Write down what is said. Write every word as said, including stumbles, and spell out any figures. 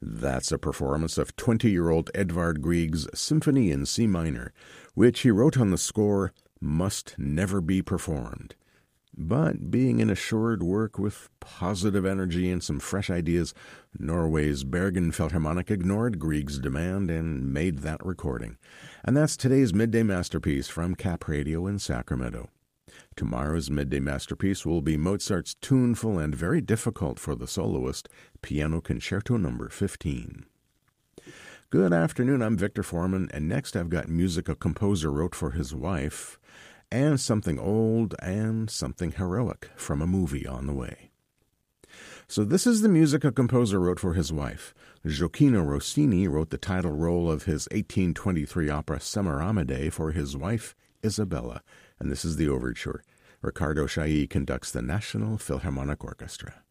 That's a performance of twenty-year-old Edvard Grieg's Symphony in C minor, which he wrote on the score, Must Never Be Performed. But being an assured work with positive energy and some fresh ideas, Norway's Bergen Philharmonic ignored Grieg's demand and made that recording. And that's today's Midday Masterpiece from Cap Radio in Sacramento. Tomorrow's Midday Masterpiece will be Mozart's tuneful and very difficult for the soloist Piano Concerto number fifteen. Good afternoon, I'm Victor Foreman, and next I've got music a composer wrote for his wife, and something old and something heroic from a movie on the way. So this is the music a composer wrote for his wife. Gioacchino Rossini wrote the title role of his eighteen twenty-three opera Semiramide for his wife, Isabella, and this is the overture. Riccardo Chailly conducts the National Philharmonic Orchestra.